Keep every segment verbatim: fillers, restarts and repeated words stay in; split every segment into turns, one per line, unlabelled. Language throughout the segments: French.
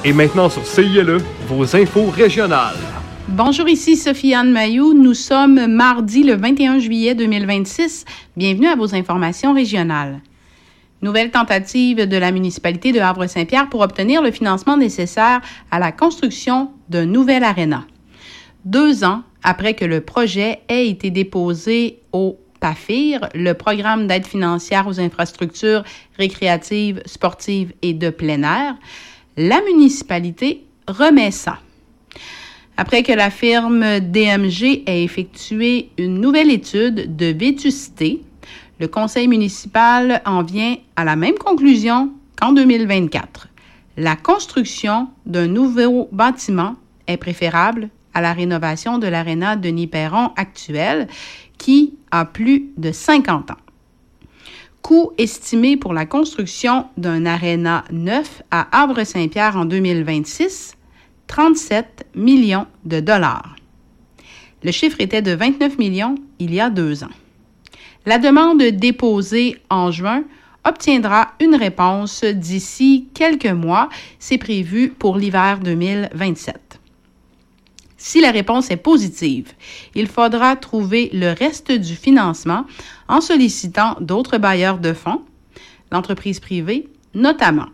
Et maintenant sur C I L E, vos infos régionales.
Bonjour, ici Sophie-Anne Mailloux. Nous sommes mardi le vingt et un juillet deux mille vingt-six. Bienvenue à vos informations régionales. Nouvelle tentative de la municipalité de Havre-Saint-Pierre pour obtenir le financement nécessaire à la construction d'un nouvel aréna. Deux ans après que le projet ait été déposé au P A F I R, le programme d'aide financière aux infrastructures récréatives, sportives et de plein air, la municipalité remet ça. Après que la firme D M G ait effectué une nouvelle étude de vétusté, le conseil municipal en vient à la même conclusion qu'en deux mille vingt-quatre. La construction d'un nouveau bâtiment est préférable à la rénovation de l'aréna Denis-Perron actuelle qui a plus de cinquante ans. Coût estimé pour la construction d'un aréna neuf à Havre-Saint-Pierre en deux mille vingt-six, trente-sept millions de dollars. Le chiffre était de vingt-neuf millions il y a deux ans. La demande déposée en juin obtiendra une réponse d'ici quelques mois. C'est prévu pour l'hiver deux mille vingt-sept. Si la réponse est positive, il faudra trouver le reste du financement en sollicitant d'autres bailleurs de fonds, l'entreprise privée notamment.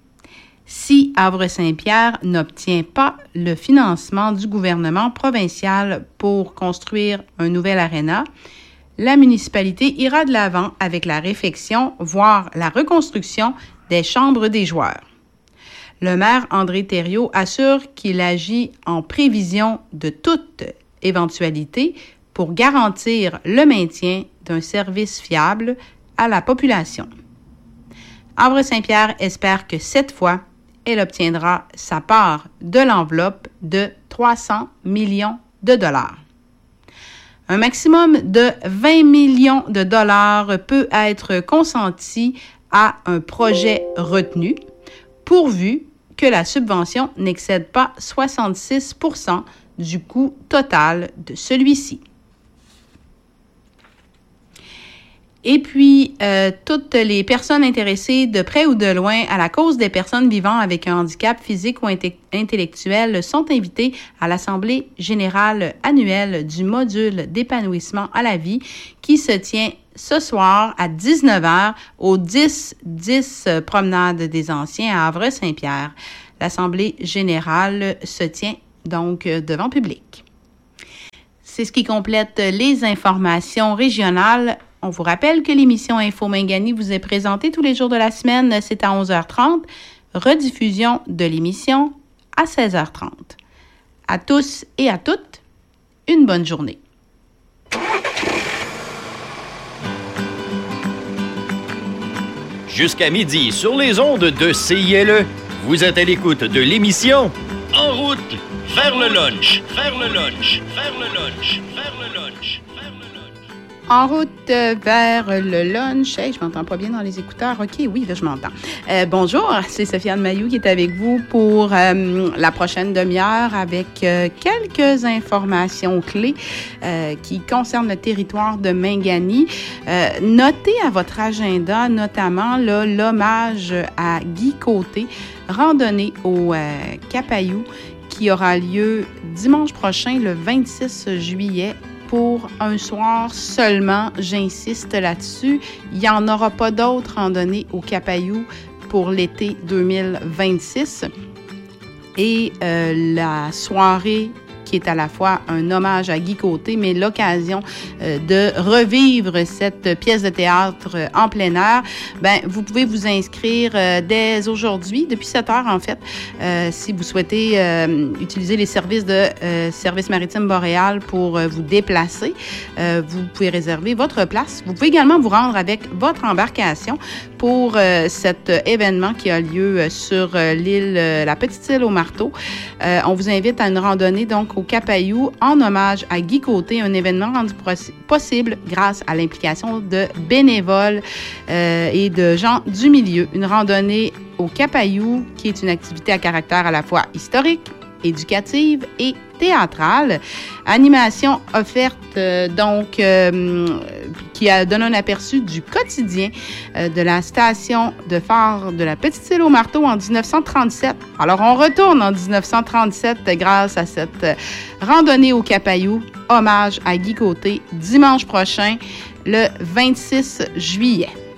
Si Havre-Saint-Pierre n'obtient pas le financement du gouvernement provincial pour construire un nouvel aréna, la municipalité ira de l'avant avec la réfection, voire la reconstruction des chambres des joueurs. Le maire André Thériault assure qu'il agit en prévision de toute éventualité pour garantir le maintien d'un service fiable à la population. Havre-Saint-Pierre espère que cette fois, elle obtiendra sa part de l'enveloppe de trois cents millions de dollars. Un maximum de vingt millions de dollars peut être consenti à un projet retenu, pourvu que la subvention n'excède pas soixante-six pour cent du coût total de celui-ci. Et puis, euh, toutes les personnes intéressées de près ou de loin à la cause des personnes vivant avec un handicap physique ou inte- intellectuel sont invitées à l'Assemblée générale annuelle du module d'épanouissement à la vie qui se tient ce soir à dix-neuf heures au dix dix Promenade des Anciens à Havre-Saint-Pierre. L'Assemblée générale se tient donc devant public. C'est ce qui complète les informations régionales. On vous rappelle que l'émission Info Mingani vous est présentée tous les jours de la semaine. C'est à onze heures trente. Rediffusion de l'émission à seize heures trente. À tous et à toutes, une bonne journée.
Jusqu'à midi, sur les ondes de C I L E, vous êtes à l'écoute de l'émission En route vers le lunch, vers le lunch, vers le lunch, vers le lunch.
En route vers le lunch. Hey, je m'entends pas bien dans les écouteurs. OK, oui, là, je m'entends. Euh, bonjour, c'est Sophie-Anne Mailloux qui est avec vous pour euh, la prochaine demi-heure avec euh, quelques informations clés euh, qui concernent le territoire de Mingani. Euh, notez à votre agenda notamment là, l'hommage à Guy Côté, randonnée au euh, Capayou, qui aura lieu dimanche prochain, le vingt-six juillet, pour un soir seulement, j'insiste là-dessus. Il n'y en aura pas d'autres randonnées au Capayou pour l'été deux mille vingt-six. Et euh, la soirée qui est à la fois un hommage à Guy Côté, mais l'occasion euh, de revivre cette pièce de théâtre euh, en plein air, ben, vous pouvez vous inscrire euh, dès aujourd'hui, depuis sept heures en fait, euh, si vous souhaitez euh, utiliser les services de euh, Service maritime boréal pour euh, vous déplacer. Euh, vous pouvez réserver votre place. Vous pouvez également vous rendre avec votre embarcation pour euh, cet événement qui a lieu sur euh, l'île, euh, la petite île au Marteau. Euh, on vous invite à une randonnée donc au Capayou en hommage à Guy Côté, un événement rendu possible grâce à l'implication de bénévoles euh, et de gens du milieu. Une randonnée au Capayou qui est une activité à caractère à la fois historique, éducative et théâtrale. Animation offerte euh, donc euh, qui a donné un aperçu du quotidien euh, de la station de phare de la Petite-Île au Marteau en dix-neuf cent trente-sept. Alors, on retourne en dix-neuf cent trente-sept grâce à cette euh, randonnée au Capayou. Hommage à Guy Côté, dimanche prochain, le vingt-six juillet.